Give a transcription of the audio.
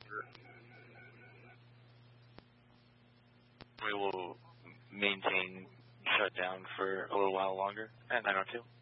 We will maintain shutdown for a little while longer at 902.